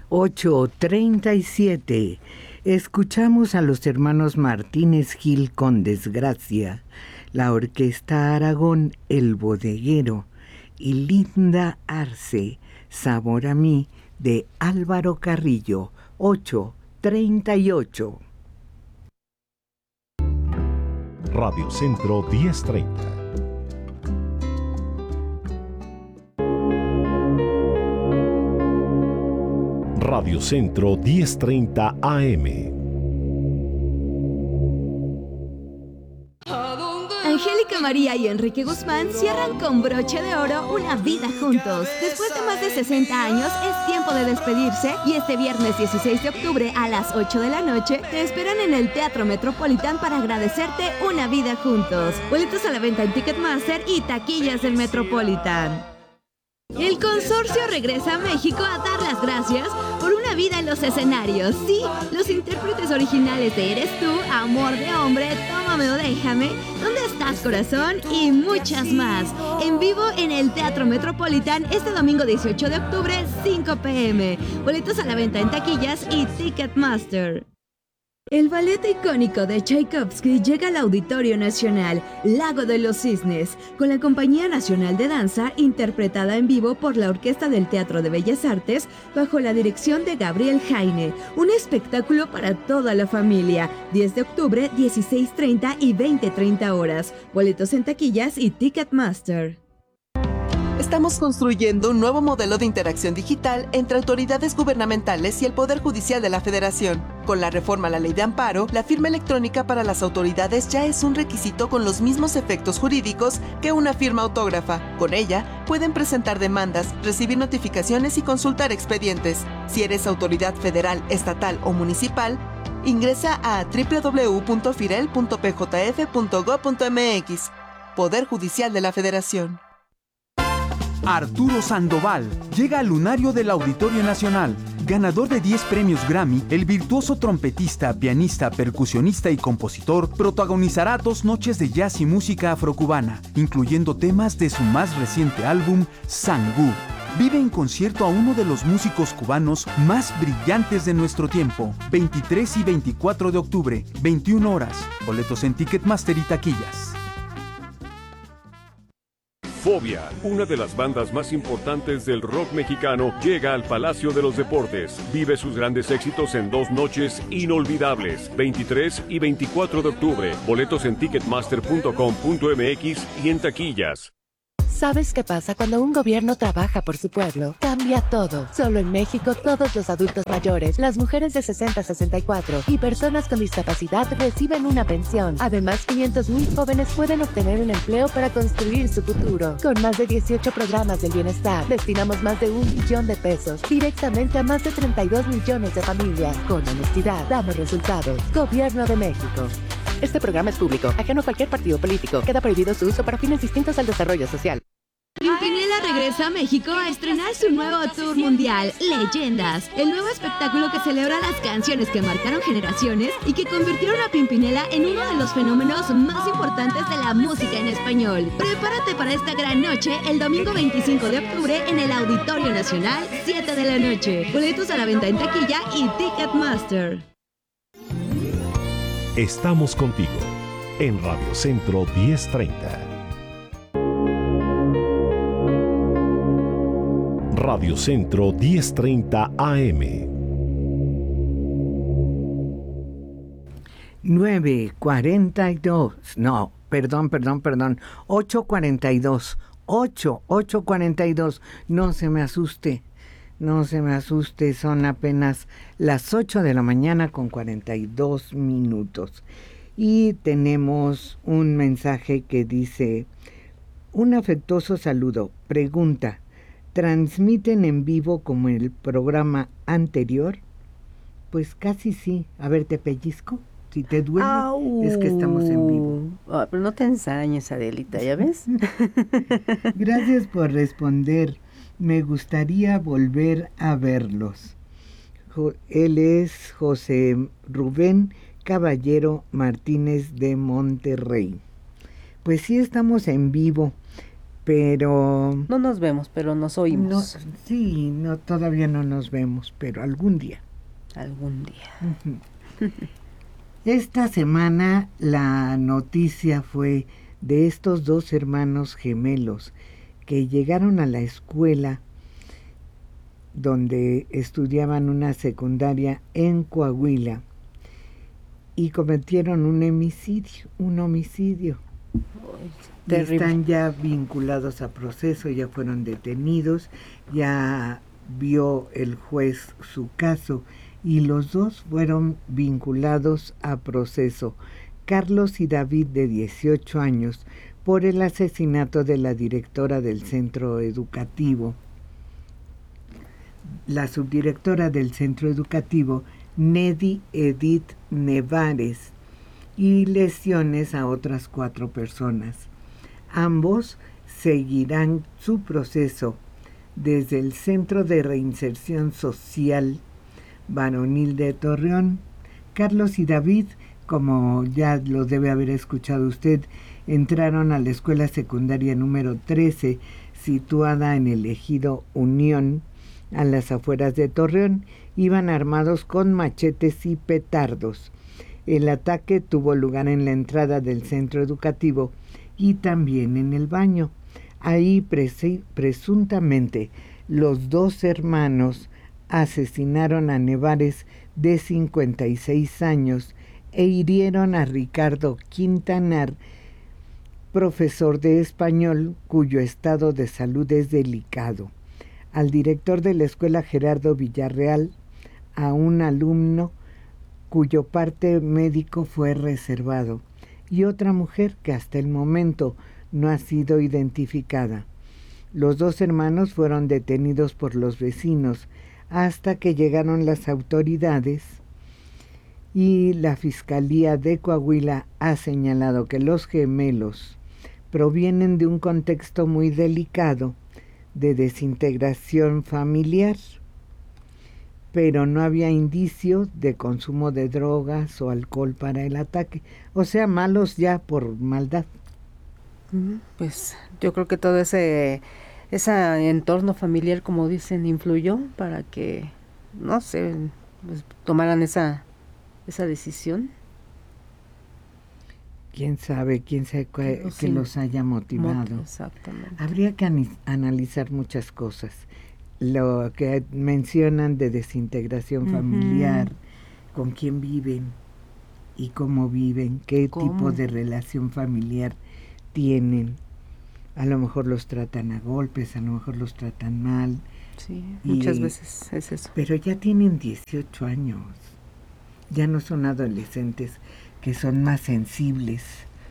8:37. Escuchamos a los hermanos Martínez Gil con Desgracia, la Orquesta Aragón, El Bodeguero y Linda Arce, Sabor a mí, de Álvaro Carrillo. 8:38. Radio Centro 1030. Radio Centro 1030 AM. Angélica María y Enrique Guzmán cierran con broche de oro una vida juntos. Después de más de 60 años, es tiempo de despedirse y este viernes 16 de octubre a las 8 de la noche te esperan en el Teatro Metropolitan para agradecerte una vida juntos. Boletos a la venta en Ticketmaster y taquillas del Metropolitan. El consorcio regresa a México a dar las gracias por una vida en los escenarios. Sí, los intérpretes originales de Eres tú, Amor de hombre, Tómame o déjame, ¿Dónde estás corazón? Y muchas más. En vivo en el Teatro Metropolitan este domingo 18 de octubre, 5 p.m. Boletos a la venta en taquillas y Ticketmaster. El ballet icónico de Tchaikovsky llega al Auditorio Nacional, Lago de los Cisnes, con la Compañía Nacional de Danza, interpretada en vivo por la Orquesta del Teatro de Bellas Artes, bajo la dirección de Gabriel Jaine. Un espectáculo para toda la familia. 10 de octubre, 16:30 y 20:30 horas. Boletos en taquillas y Ticketmaster. Estamos construyendo un nuevo modelo de interacción digital entre autoridades gubernamentales y el Poder Judicial de la Federación. Con la reforma a la Ley de Amparo, la firma electrónica para las autoridades ya es un requisito con los mismos efectos jurídicos que una firma autógrafa. Con ella, pueden presentar demandas, recibir notificaciones y consultar expedientes. Si eres autoridad federal, estatal o municipal, ingresa a www.firel.pjf.gov.mx. Poder Judicial de la Federación. Arturo Sandoval llega al lunario del Auditorio Nacional. Ganador de 10 premios Grammy, el virtuoso trompetista, pianista, percusionista y compositor protagonizará 2 noches de jazz y música afrocubana, incluyendo temas de su más reciente álbum, Sangú. Vive en concierto a uno de los músicos cubanos más brillantes de nuestro tiempo. 23 y 24 de octubre, 21 horas. Boletos en Ticketmaster y taquillas. Fobia, una de las bandas más importantes del rock mexicano, llega al Palacio de los Deportes. Vive sus grandes éxitos en 2 noches inolvidables, 23 y 24 de octubre. Boletos en ticketmaster.com.mx y en taquillas. ¿Sabes qué pasa cuando un gobierno trabaja por su pueblo? Cambia todo. Solo en México, todos los adultos mayores, las mujeres de 60 a 64 y personas con discapacidad reciben una pensión. Además, 500,000 jóvenes pueden obtener un empleo para construir su futuro. Con más de 18 programas del bienestar, destinamos más de 1 billón de pesos directamente a más de 32 millones de familias. Con honestidad, damos resultados. Gobierno de México. Este programa es público, ajeno a cualquier partido político. Queda prohibido su uso para fines distintos al desarrollo social. Pimpinela regresa a México a estrenar su nuevo tour mundial, Leyendas, el nuevo espectáculo que celebra las canciones que marcaron generaciones y que convirtieron a Pimpinela en uno de los fenómenos más importantes de la música en español. Prepárate para esta gran noche el domingo 25 de octubre en el Auditorio Nacional, 7 de la noche. Boletos a la venta en taquilla y Ticketmaster. Estamos contigo en Radio Centro 1030. Radio Centro 1030 AM. 9:42. No, perdón. 8:42. 8:42. No se me asuste. Son apenas las 8 de la mañana con 42 minutos. Y tenemos un mensaje que dice: un afectuoso saludo. Pregunta: ¿transmiten en vivo como el programa anterior? Pues casi sí. A ver, te pellizco. Si te duele, es que estamos en vivo. Oh, pero no te ensañes, Adelita, ¿ya ves? Gracias por responder. Me gustaría volver a verlos. Él es José Rubén Caballero Martínez de Monterrey. Pues sí, estamos en vivo. pero... No nos vemos, pero nos oímos. Todavía no nos vemos, pero algún día. Algún día. Esta semana la noticia fue de estos 2 hermanos gemelos que llegaron a la escuela donde estudiaban una secundaria en Coahuila y cometieron un homicidio. Y están ya vinculados a proceso, ya fueron detenidos, ya vio el juez su caso y los 2 fueron vinculados a proceso. Carlos y David, de 18 años, por el asesinato de la directora del centro educativo. La subdirectora del centro educativo, Nedi Edith Nevares, y lesiones a otras 4 personas. Ambos seguirán su proceso desde el Centro de Reinserción Social Varonil de Torreón. Carlos y David, como ya lo debe haber escuchado usted, entraron a la escuela secundaria número 13, situada en el ejido Unión, a las afueras de Torreón. Iban armados con machetes y petardos. El ataque tuvo lugar en la entrada del centro educativo y también en el baño. Ahí presuntamente los 2 hermanos asesinaron a Nevares, de 56 años, e hirieron a Ricardo Quintanar, profesor de español, cuyo estado de salud es delicado, al director de la escuela, Gerardo Villarreal, a un alumno cuyo parte médico fue reservado, y otra mujer que hasta el momento no ha sido identificada. Los 2 hermanos fueron detenidos por los vecinos hasta que llegaron las autoridades, y la Fiscalía de Coahuila ha señalado que los gemelos provienen de un contexto muy delicado de desintegración familiar, pero no había indicio de consumo de drogas o alcohol para el ataque. O sea, malos ya por maldad. Pues yo creo que todo ese entorno familiar, como dicen, influyó para que, no sé, pues, tomaran esa decisión. ¿Quién sabe que los haya motivado? Exactamente. Habría que analizar muchas cosas. Lo que mencionan de desintegración familiar, con quién viven y cómo viven, qué tipo de relación familiar tienen. A lo mejor los tratan a golpes, a lo mejor los tratan mal. Sí, muchas veces es eso. Pero ya tienen 18 años. Ya no son adolescentes, que son más sensibles.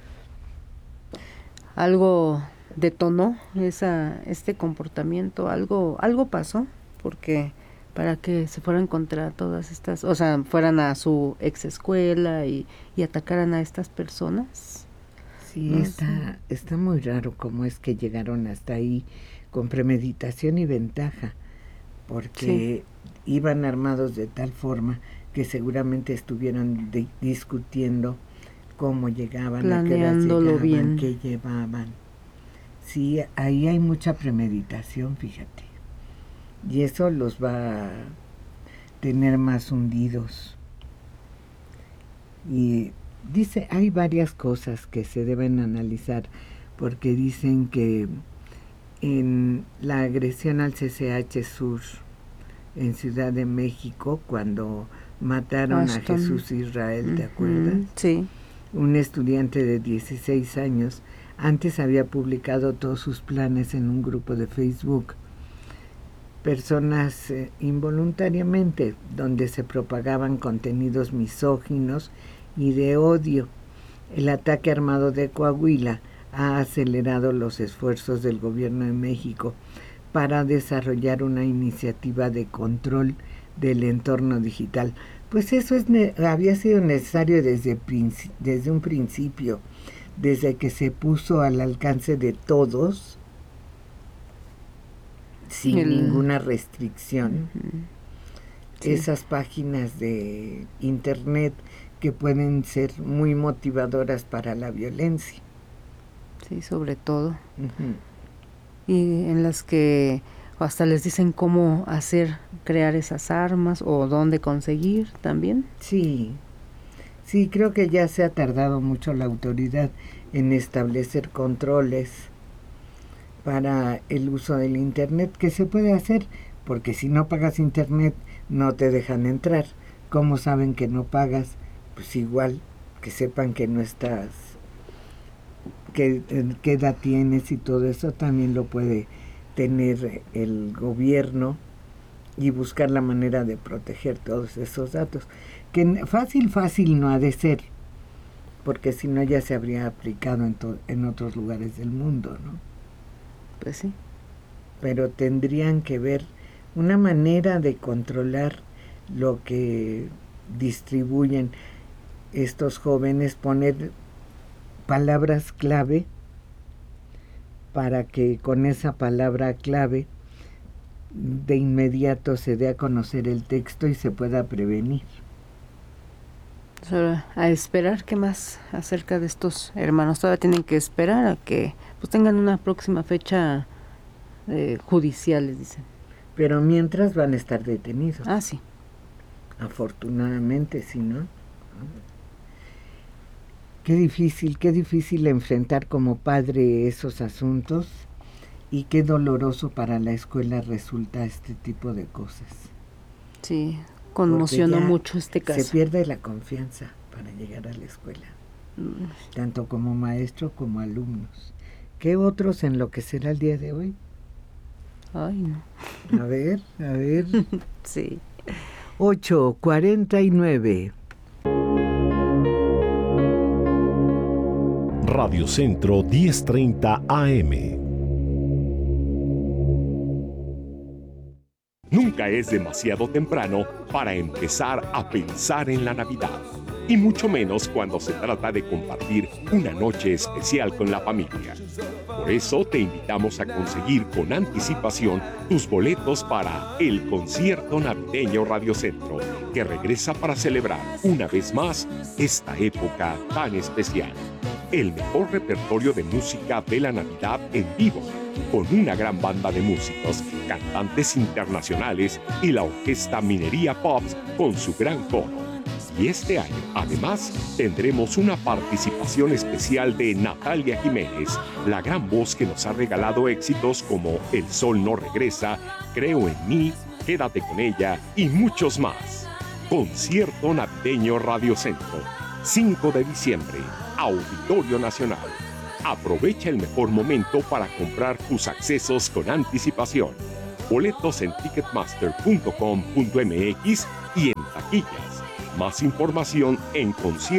Algo detonó este comportamiento, algo pasó, porque para que se fueran contra todas estas, o sea, fueran a su ex escuela y atacaran a estas personas. Sí, está muy raro cómo es que llegaron hasta ahí con premeditación y ventaja, porque iban armados de tal forma que seguramente estuvieron discutiendo cómo llegaban, planeándolo a qué hora llegaban, bien, qué llevaban. Sí, ahí hay mucha premeditación, fíjate. Y eso los va a tener más hundidos. Y dice, hay varias cosas que se deben analizar, porque dicen que en la agresión al CCH Sur en Ciudad de México, cuando mataron a Jesús Israel, ¿te acuerdas? Sí. Un estudiante de 16 años antes había publicado todos sus planes en un grupo de Facebook. Personas involuntariamente, donde se propagaban contenidos misóginos y de odio. El ataque armado de Coahuila ha acelerado los esfuerzos del gobierno de México para desarrollar una iniciativa de control del entorno digital. Pues eso había sido necesario desde un principio, desde que se puso al alcance de todos, sin ninguna restricción. Sí. Esas páginas de internet que pueden ser muy motivadoras para la violencia. Sí, sobre todo. y en las que hasta les dicen cómo crear esas armas o dónde conseguir también. Sí, creo que ya se ha tardado mucho la autoridad en establecer controles para el uso del internet, que se puede hacer, porque si no pagas internet no te dejan entrar. ¿Cómo saben que no pagas? Pues igual que sepan que no estás, qué edad tienes y todo eso también lo puede tener el gobierno y buscar la manera de proteger todos esos datos, que fácil no ha de ser, porque si no ya se habría aplicado en otros lugares del mundo, ¿no? Pues sí. Pero tendrían que ver una manera de controlar lo que distribuyen estos jóvenes, poner palabras clave para que con esa palabra clave de inmediato se dé a conocer el texto y se pueda prevenir. Solo a esperar. ¿Qué más acerca de estos hermanos? Todavía tienen que esperar a que pues tengan una próxima fecha judicial, les dicen. Pero mientras van a estar detenidos. Ah, sí. Afortunadamente, si no. Qué difícil enfrentar como padre esos asuntos, y qué doloroso para la escuela resulta este tipo de cosas. Sí, conmocionó mucho este caso. Se pierde la confianza para llegar a la escuela, tanto como maestro como alumnos. ¿Qué otros enloquecerá el día de hoy? Ay, no. A ver. Sí. 8:49. Radio Centro 1030 AM. Nunca es demasiado temprano para empezar a pensar en la Navidad, y mucho menos cuando se trata de compartir una noche especial con la familia. Por eso te invitamos a conseguir con anticipación tus boletos para el concierto navideño Radio Centro, que regresa para celebrar una vez más esta época tan especial. El mejor repertorio de música de la Navidad en vivo, con una gran banda de músicos, cantantes internacionales y la orquesta Minería Pops con su gran coro. Y este año, además, tendremos una participación especial de Natalia Jiménez, la gran voz que nos ha regalado éxitos como El Sol No Regresa, Creo en Mí, Quédate con Ella y muchos más. Concierto Navideño Radio Centro, 5 de diciembre, Auditorio Nacional. Aprovecha el mejor momento para comprar tus accesos con anticipación. Boletos en ticketmaster.com.mx y en taquillas. Más información en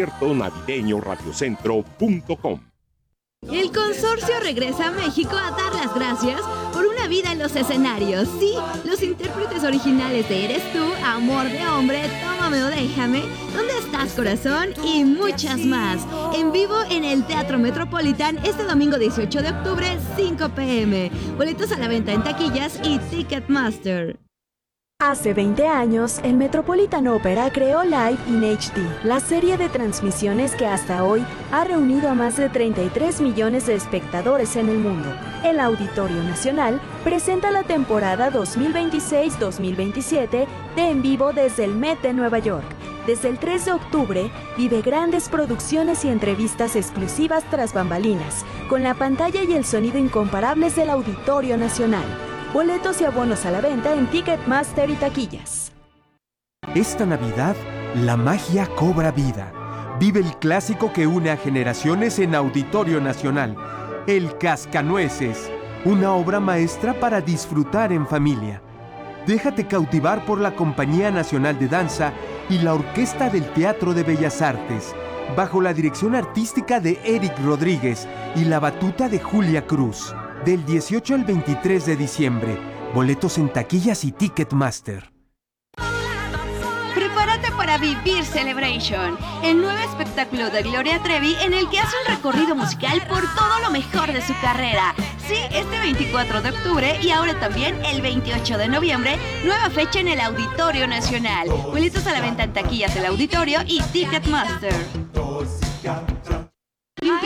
conciertonavideñoradiocentro.com. El consorcio regresa a México a dar las gracias por una vida en los escenarios. Sí, los intérpretes originales de Eres Tú, Amor de Hombre, Tómame o Déjame, ¿Dónde estás, corazón? Y muchas más. En vivo en el Teatro Metropolitan este domingo 18 de octubre, 5 p.m. Boletos a la venta en taquillas y Ticketmaster. Hace 20 años, el Metropolitan Opera creó Live in HD, la serie de transmisiones que hasta hoy ha reunido a más de 33 millones de espectadores en el mundo. El Auditorio Nacional presenta la temporada 2026-2027 de En Vivo desde el Met de Nueva York. Desde el 3 de octubre, vive grandes producciones y entrevistas exclusivas tras bambalinas, con la pantalla y el sonido incomparables del Auditorio Nacional. Boletos y abonos a la venta en Ticketmaster y taquillas. Esta Navidad, la magia cobra vida. Vive el clásico que une a generaciones en Auditorio Nacional, El Cascanueces, una obra maestra para disfrutar en familia. Déjate cautivar por la Compañía Nacional de Danza y la Orquesta del Teatro de Bellas Artes, bajo la dirección artística de Eric Rodríguez y la batuta de Julia Cruz. Del 18 al 23 de diciembre. Boletos en taquillas y Ticketmaster. Prepárate para vivir Celebration, el nuevo espectáculo de Gloria Trevi en el que hace un recorrido musical por todo lo mejor de su carrera. Sí, este 24 de octubre y ahora también el 28 de noviembre, nueva fecha en el Auditorio Nacional. Boletos a la venta en taquillas del Auditorio y Ticketmaster.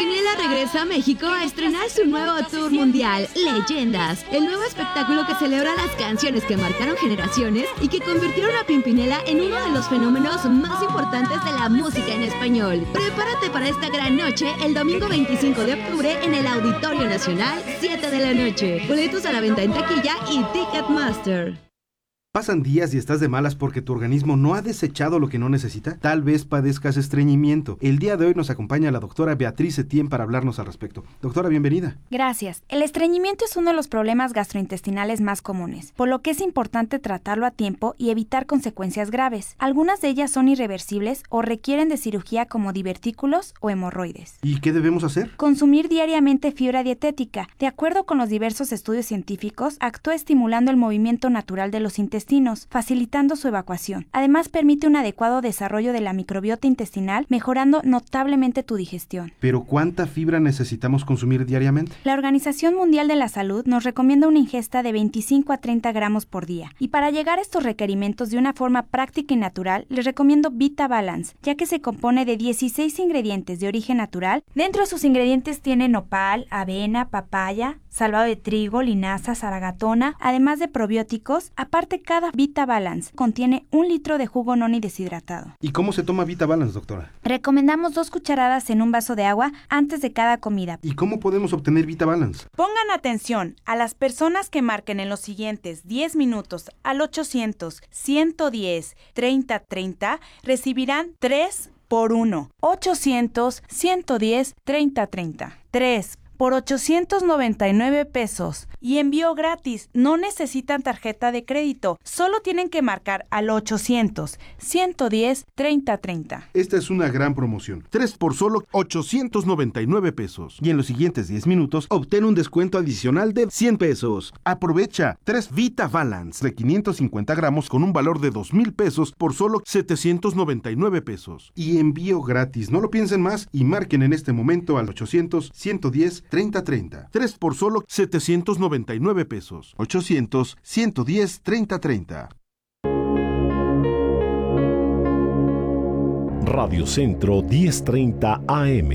Pimpinela regresa a México a estrenar su nuevo tour mundial, Leyendas, el nuevo espectáculo que celebra las canciones que marcaron generaciones y que convirtieron a Pimpinela en uno de los fenómenos más importantes de la música en español. Prepárate para esta gran noche el domingo 25 de octubre en el Auditorio Nacional, 7 de la noche. Boletos a la venta en taquilla y Ticketmaster. ¿Pasan días y estás de malas porque tu organismo no ha desechado lo que no necesita? Tal vez padezcas estreñimiento. El día de hoy nos acompaña la doctora Beatriz Etienne para hablarnos al respecto. Doctora, bienvenida. Gracias. El estreñimiento es uno de los problemas gastrointestinales más comunes, por lo que es importante tratarlo a tiempo y evitar consecuencias graves. Algunas de ellas son irreversibles o requieren de cirugía como divertículos o hemorroides. ¿Y qué debemos hacer? Consumir diariamente fibra dietética. De acuerdo con los diversos estudios científicos, actúa estimulando el movimiento natural de los intestinos, facilitando su evacuación. Además, permite un adecuado desarrollo de la microbiota intestinal, mejorando notablemente tu digestión. ¿Pero cuánta fibra necesitamos consumir diariamente? La Organización Mundial de la Salud nos recomienda una ingesta de 25 a 30 gramos por día. Y para llegar a estos requerimientos de una forma práctica y natural, les recomiendo Vita Balance, ya que se compone de 16 ingredientes de origen natural. Dentro de sus ingredientes tiene nopal, avena, papaya, salvado de trigo, linaza, zaragatona, además de probióticos. Aparte, cada Vita Balance contiene 1 litro de jugo noni deshidratado. ¿Y cómo se toma Vita Balance, doctora? Recomendamos 2 cucharadas en un vaso de agua antes de cada comida. ¿Y cómo podemos obtener Vita Balance? Pongan atención, a las personas que marquen en los siguientes 10 minutos al 800-110-3030 recibirán 3 por 1. 800-110-3030. 3 por 899 pesos y envío gratis. No necesitan tarjeta de crédito, solo tienen que marcar al 800-110-3030. Esta es una gran promoción. 3 por solo 899 pesos. Y en los siguientes 10 minutos obtén un descuento adicional de 100 pesos. Aprovecha 3 Vita Balance de 550 gramos con un valor de 2,000 pesos por solo 799 pesos. Y envío gratis. No lo piensen más y marquen en este momento al 800-110-3030. 3 por solo 799 pesos. 800-110-3030. Radio Centro 1030 AM.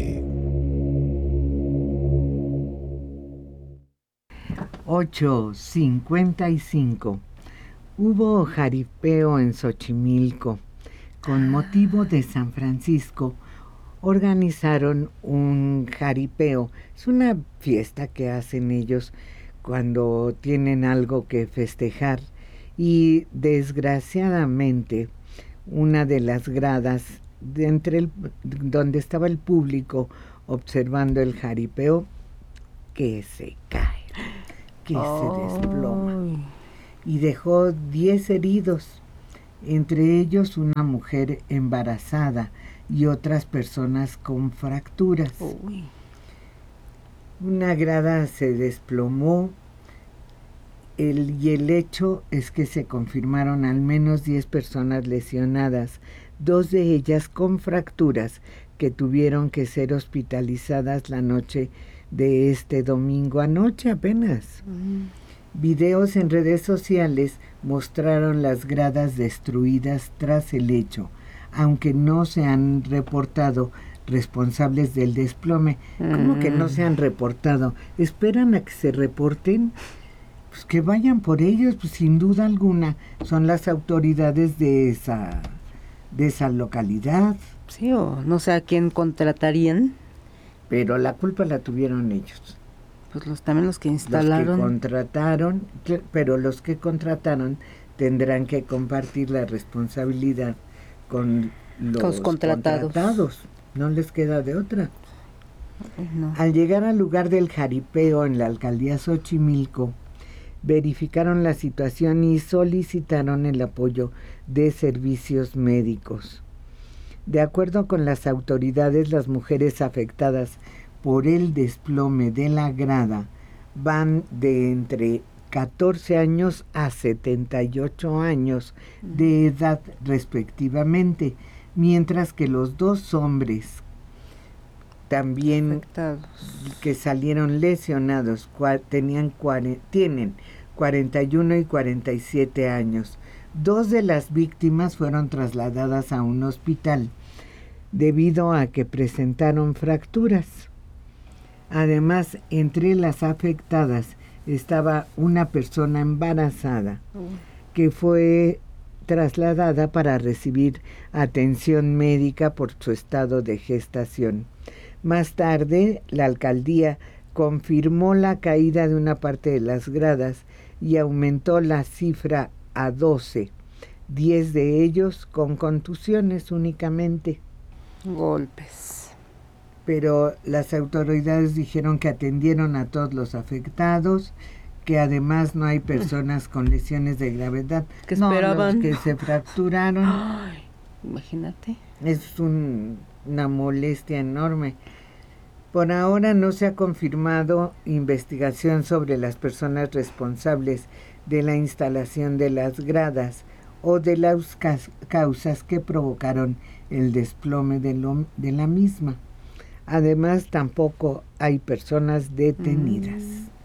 8:55. Hubo jaripeo en Xochimilco. Con motivo de San Francisco, organizaron un jaripeo. Es una fiesta que hacen ellos cuando tienen algo que festejar. Y desgraciadamente, una de las gradas donde estaba el público observando el jaripeo, que se cae, que se desploma. Y dejó 10 heridos, entre ellos una mujer embarazada y otras personas con fracturas. Una grada se desplomó y el hecho es que se confirmaron al menos 10 personas lesionadas, 2 de ellas con fracturas que tuvieron que ser hospitalizadas la noche de este domingo, anoche apenas. Videos en redes sociales mostraron las gradas destruidas tras el hecho, aunque no se han reportado responsables del desplome. ¿Cómo que no se han reportado? ¿Esperan a que se reporten? Pues que vayan por ellos, pues sin duda alguna son las autoridades de esa localidad. Sí, o no sé a quién contratarían. Pero la culpa la tuvieron ellos. Pues también los que instalaron. Los que contrataron, pero los que contrataron tendrán que compartir la responsabilidad con los contratados. No les queda de otra. No. Al llegar al lugar del jaripeo en la alcaldía Xochimilco, verificaron la situación y solicitaron el apoyo de servicios médicos. De acuerdo con las autoridades, las mujeres afectadas por el desplome de la grada van de entre 14 años a 78 años de edad respectivamente, mientras que los 2 hombres también afectados, que salieron lesionados, tienen 41 y 47 años. 2 de las víctimas fueron trasladadas a un hospital debido a que presentaron fracturas. Además, entre las afectadas estaba una persona embarazada que fue trasladada para recibir atención médica por su estado de gestación. Más tarde, la alcaldía confirmó la caída de una parte de las gradas y aumentó la cifra a 12, 10 de ellos con contusiones únicamente. Golpes. Pero las autoridades dijeron que atendieron a todos los afectados, que además no hay personas con lesiones de gravedad. ¿Qué esperaban? Los que se fracturaron. Ay, imagínate. Es una molestia enorme. Por ahora no se ha confirmado investigación sobre las personas responsables de la instalación de las gradas o de las causas que provocaron el desplome de la misma. Además, tampoco hay personas detenidas.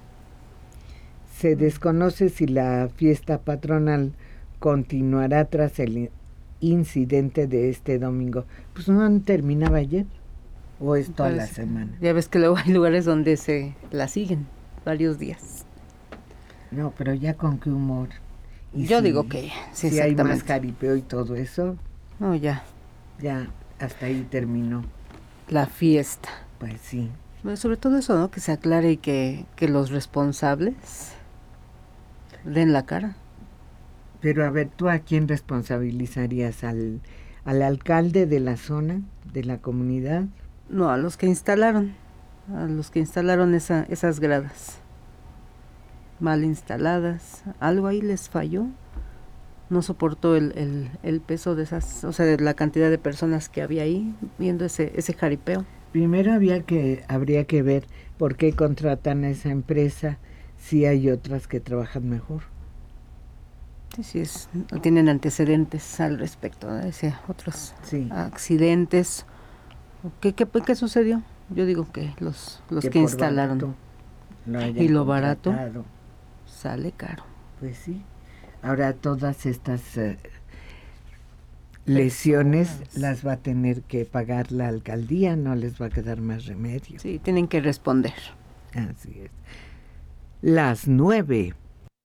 Se desconoce si la fiesta patronal continuará tras el incidente de este domingo. Pues no terminaba ayer, o es toda la semana. Ya ves que luego hay lugares donde se la siguen varios días. No, pero ya con qué humor. Y yo digo que sí, si hay más jaripeo y todo eso. No, ya. Ya hasta ahí terminó. La fiesta. Pues sí. Bueno, sobre todo eso, ¿no? Que se aclare y que los responsables den la cara. Pero a ver, ¿tú a quién responsabilizarías? ¿Al alcalde de la zona, de la comunidad? No, a los que instalaron esas gradas. Mal instaladas, algo ahí les falló. No soportó el peso de esas, o sea, de la cantidad de personas que había ahí viendo ese jaripeo. Primero habría que ver por qué contratan a esa empresa si hay otras que trabajan mejor. Sí, tienen antecedentes al respecto, ¿no? Otros accidentes. ¿Qué sucedió? Yo digo que los que instalaron. Y lo barato sale caro. Pues sí. Ahora todas estas lesiones las va a tener que pagar la alcaldía, no les va a quedar más remedio. Sí, tienen que responder. Así es. Las 9.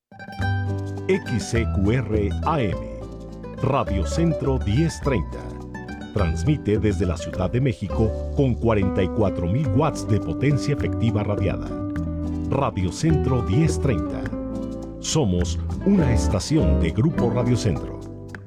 XCQR AM, Radio Centro 1030. Transmite desde la Ciudad de México con 44,000 watts de potencia efectiva radiada. Radio Centro 1030. Somos una estación de Grupo Radio Centro.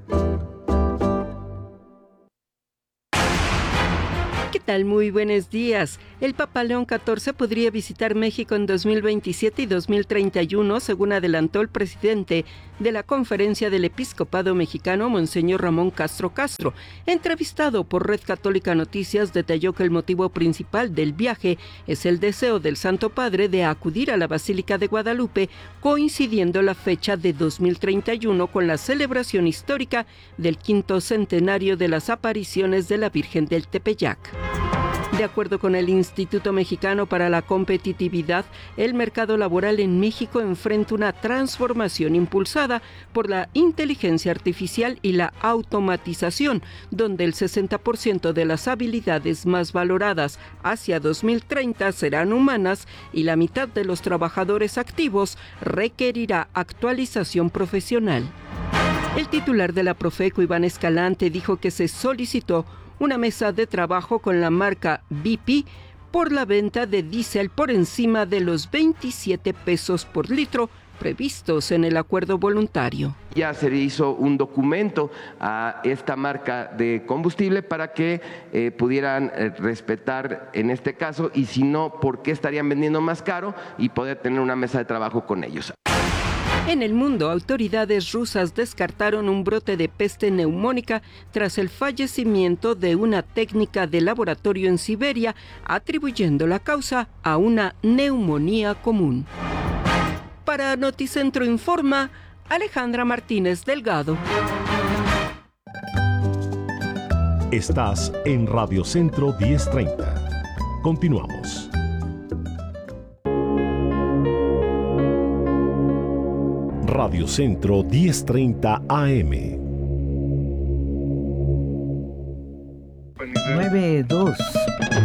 ¿Qué tal? Muy buenos días. El Papa León XIV podría visitar México en 2027 y 2031, según adelantó el presidente de la Conferencia del Episcopado Mexicano, Monseñor Ramón Castro Castro. Entrevistado por Red Católica Noticias, detalló que el motivo principal del viaje es el deseo del Santo Padre de acudir a la Basílica de Guadalupe, coincidiendo la fecha de 2031 con la celebración histórica del 5º centenario de las apariciones de la Virgen del Tepeyac. De acuerdo con el Instituto Mexicano para la Competitividad, el mercado laboral en México enfrenta una transformación impulsada por la inteligencia artificial y la automatización, donde el 60% de las habilidades más valoradas hacia 2030 serán humanas y la mitad de los trabajadores activos requerirá actualización profesional. El titular de la Profeco, Iván Escalante, dijo que se solicitó una mesa de trabajo con la marca BP por la venta de diésel por encima de los 27 pesos por litro previstos en el acuerdo voluntario. Ya se hizo un documento a esta marca de combustible para que pudieran respetar en este caso, y si no, ¿por qué estarían vendiendo más caro? Y poder tener una mesa de trabajo con ellos. En el mundo, autoridades rusas descartaron un brote de peste neumónica tras el fallecimiento de una técnica de laboratorio en Siberia, atribuyendo la causa a una neumonía común. Para Noticentro Informa, Alejandra Martínez Delgado. Estás en Radio Centro 1030. Continuamos. Radio Centro 1030 AM. 9:02.